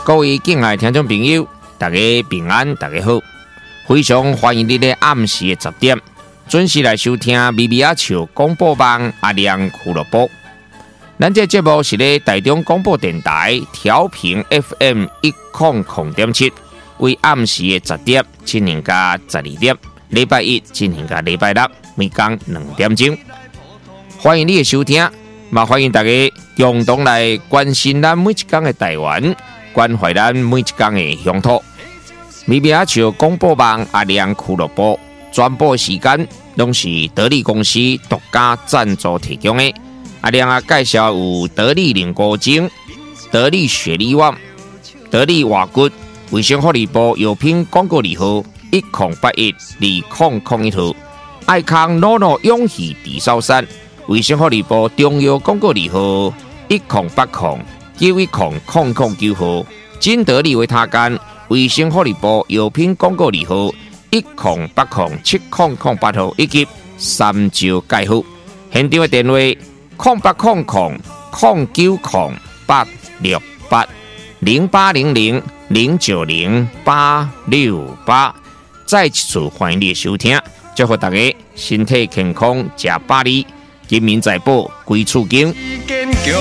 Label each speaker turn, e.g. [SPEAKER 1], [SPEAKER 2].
[SPEAKER 1] 各位敬爱听众朋友，大家平安，大家好！非常欢迎你在暗时的10点准时来收听咪咪仔笑广播网阿亮俱乐部。咱这节目是咧台中广播电台调频 FM 100.7，为暗时的10点进行到12点，礼拜一进行到礼拜六，每天2点钟。欢迎你的收听，也欢迎大家共同来关心咱每一天的台湾。关怀咱每一天的乡土，咪咪仔笑广播网阿亮俱乐部转播时间，拢是得力公司独家赞助提供的。阿亮啊，介绍有得力凝固精、得力雪力旺、得力瓦骨、卫生福利部药品广告字号10812001号，爱康诺诺永续地sau山，卫生福利部中药广告字号1080910009号，金得利维他干卫生福利部药品广告字号10807008号，以及三招介护。现场的电话0800-908600868。再一次欢迎你的收听，祝福大家身体健康，吃百里，金民财宝归厝经。